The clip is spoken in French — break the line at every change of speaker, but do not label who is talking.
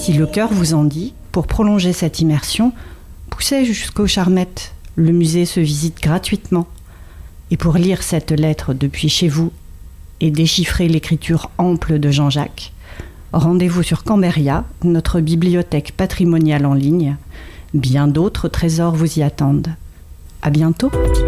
Si le cœur vous en dit, pour prolonger cette immersion, poussez jusqu'aux Charmettes. Le musée se visite gratuitement. Et pour lire cette lettre depuis chez vous et déchiffrer l'écriture ample de Jean-Jacques, rendez-vous sur Camberia, notre bibliothèque patrimoniale en ligne. Bien d'autres trésors vous y attendent. À bientôt.